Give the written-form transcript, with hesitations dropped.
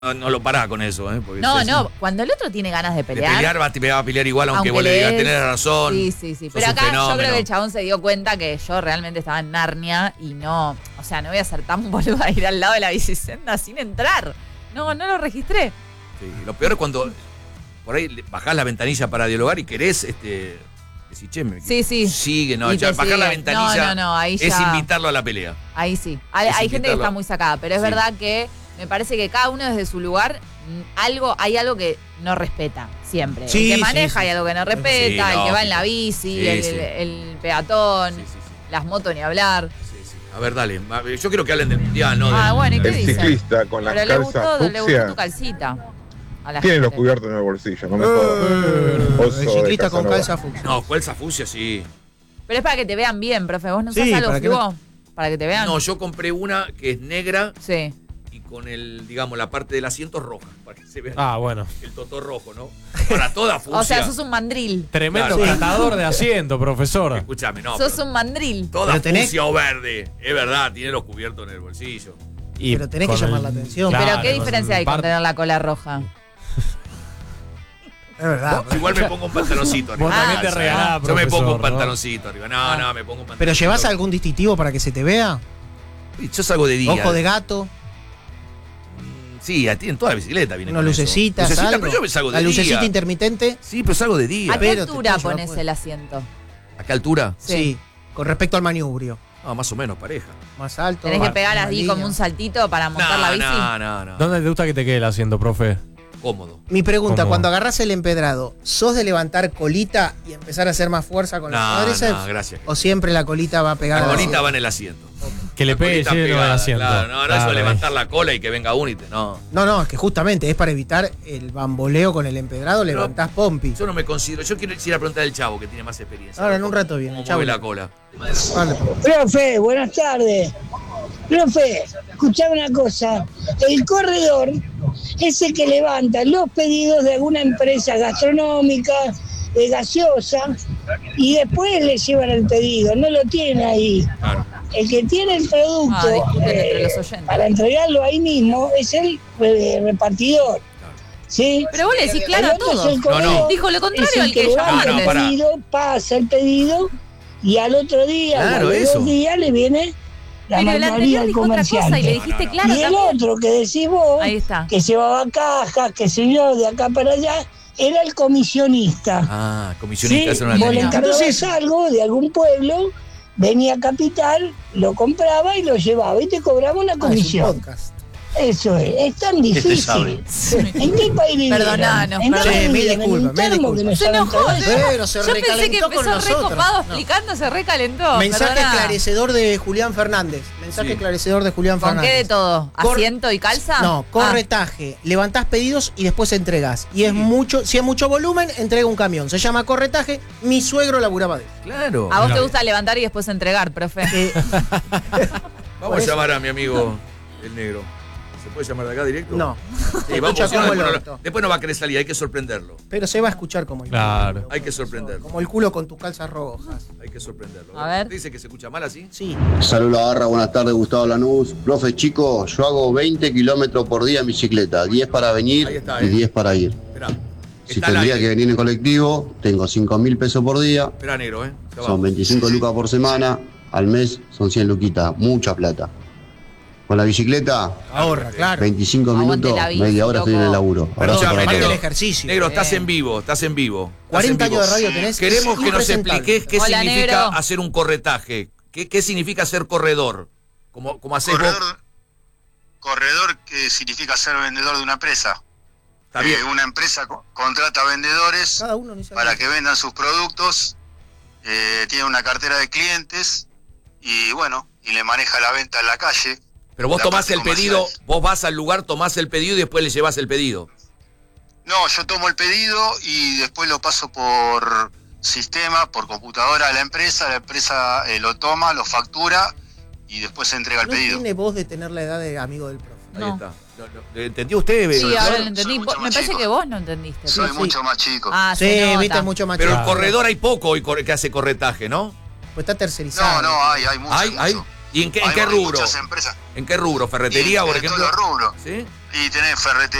no lo parás con eso, ¿eh? Porque No, cuando el otro tiene ganas de pelear. De pelear va a pelear igual, aunque vos le digas, tenés razón. Sí. Pero acá yo creo que el chabón se dio cuenta que yo realmente estaba en Narnia y no. O sea, no voy a ser tan boluda a ir al lado de la bicicenda sin entrar. No lo registré. Sí, lo peor es cuando por ahí bajás la ventanilla para dialogar y querés decir, che, sigue, no, ya, bajar la ventanilla no, ahí ya, es invitarlo a la pelea. Ahí sí. Hay gente que está muy sacada, pero es verdad que me parece que cada uno desde su lugar hay algo que no respeta siempre. El que maneja hay algo que no respeta, el que va en la bici, el peatón, las motos ni hablar. A ver, dale. Yo quiero que hablen del mundial, ¿no? Bueno, ¿y qué dicen? El ciclista con la calza le gustó tu calcita. Tiene los cubiertos en el bolsillo, no me jodas. El ciclista con calza fucsia. No, calza fucsia sí. Pero es para que te vean bien, profe. ¿Vos no usás algo fluo? Para que te vean. No, yo compré una que es negra. Sí. Y con la parte del asiento roja. Para que se vea bueno. El totó rojo, ¿no? Para toda fusia. O sea, sos un mandril. Tremendo catador de asiento, profesor. Escúchame, no. Sos un mandril. Toda fusia o verde. Es verdad, tiene los cubiertos en el bolsillo. Pero tenés que llamar la atención. Claro, pero ¿qué diferencia hay con tener la cola roja? Es verdad. Igual me pongo un pantaloncito arriba. Vos también te regalás, yo me pongo un ¿no? pantaloncito arriba. No, me pongo un pantaloncito. ¿Pero llevas algún distintivo para que se te vea? Yo salgo de día. ¿Ojo de gato? Sí, tienen toda la bicicleta. Unas lucecitas, algo. Pero yo me salgo de ¿La día. lucecita intermitente? Sí, pero salgo de día. ¿A qué altura pones el asiento? ¿A qué altura? Sí, con respecto al manubrio. No, más o menos, pareja. Más alto. ¿Tenés que pegar así como un saltito para montar la bici? No. ¿Dónde te gusta que te quede el asiento, profe? Cómodo. Mi pregunta, ¿Cómo? cuando agarrás el empedrado, ¿sos de levantar colita y empezar a hacer más fuerza con los cuádriceps? No, gracias. ¿O siempre la colita va a pegar? La colita va en el asiento. Que le pegue lleno al asiento. Claro, no eso de levantar la cola y que venga uno y no. No, es que justamente es para evitar el bamboleo con el empedrado, levantás pompi. Yo no me considero. Yo quiero ir a preguntar al chavo que tiene más experiencia. Ahora en un rato viene. ¿Cómo Chau. mueve la cola? Vale. Profe, buenas tardes. Profe, escuchame una cosa. El corredor es el que levanta los pedidos de alguna empresa gastronómica, de gaseosa, y después le llevan el pedido. No lo tienen ahí. Claro. El que tiene el producto entre los oyentes. para entregarlo ahí mismo es el repartidor. ¿Sí? Pero vos le decís claro a todos. No. Dijo lo contrario al que levanta llamó. el pedido, pasa el pedido y al otro día, Claro, o a los eso. 2 días le viene la Pero el mayoría anterior del dijo otra cosa y le comerciante. dijiste claro Y el también. otro que decís vos, Ahí está. que llevaba cajas, que se yo, de acá para allá, era el comisionista. Comisionista, ¿Sí? eso no la Vos le tenía. encargabas algo de algún pueblo, venía a Capital, lo compraba y lo llevaba y te cobraba una Es un comisión. podcast. Eso es tan difícil. sabe? ¿En qué país vivieron? Perdonanos, ¿En perdón. dónde Sí, mil vivían? ¿En disculpas, un termo mil que no disculpas. Se saben enojó. todo eso? Pero se Yo pensé que recalentó con empezó nosotros. recopado No. explicando, se recalentó. Mensaje Perdoná. esclarecedor de Julián Fernández. Mensaje esclarecedor de Julián ¿Con Fernández. qué de todo? ¿Asiento y calza? No, corretaje. Levantás pedidos y después entregás. Y es mucho, si es mucho volumen, entrega un camión. Se llama corretaje. Mi suegro laburaba de eso. Claro. ¿A vos te gusta levantar y después entregar, profe? Vamos a llamar a mi amigo el negro. ¿Se puede llamar de acá directo? No. Sí, vamos, Escucha si no, como el después, orto. después no va a querer salir, hay que sorprenderlo. Pero se va a escuchar como el Claro. culo. Hay que sorprenderlo. Como el culo con tus calzas rojas. Hay que sorprenderlo. A ver. ¿Te dice que se escucha mal así? Sí. Saludos a la barra, buenas tardes, Gustavo Lanús. Profe, chico, yo hago 20 kilómetros por día en bicicleta, 10 para venir Ahí está, y 10 para ir. Esperá. Si Está al tendría aire. que venir en colectivo, tengo 5.000 pesos por día, Esperá, negro, Ya son va. 25 lucas por semana, al mes son 100 luquitas, mucha plata. Con la bicicleta, Ahorra, claro. 25 Aguante minutos, la bici, media hora estoy en el loco. laburo. Perdón, Abrazo para Escuchame, aparte todos. del ejercicio. Negro, estás en vivo, estás en vivo. Estás 40 en vivo. años de radio tenés. Queremos que nos impresentable. expliques qué Hola, significa negro. hacer un corretaje. ¿Qué significa ser corredor? Como haces vos. Corredor que significa ser vendedor de una empresa. Está bien. Una empresa contrata vendedores Cada uno ni sabe. para que vendan sus productos, tiene una cartera de clientes y bueno, y le maneja la venta en la calle. Pero vos la tomás parte el pedido, comercial. vos vas al lugar, tomás el pedido y después le llevas el pedido. No, yo tomo el pedido y después lo paso por sistema, por computadora a la empresa lo toma, lo factura y después se entrega el No pedido. tiene voz de tener la edad de amigo del profe. Ahí No. está. ¿Entendió usted? Sí, ahora lo soy entendí. mucho Me más parece chico. que vos no entendiste. Soy pero sí. mucho más chico. Ah, Sí, se nota. viste, mucho más Pero el chico. corredor hay poco hoy que hace corretaje, ¿no? Pues está tercerizado. No, hay mucho. ¿Hay? mucho. ¿Y en qué rubro? Muchas empresas. ¿En qué rubro? ¿Ferretería, por ejemplo? En todos los rubros. ¿Sí? Y tenés ferretería.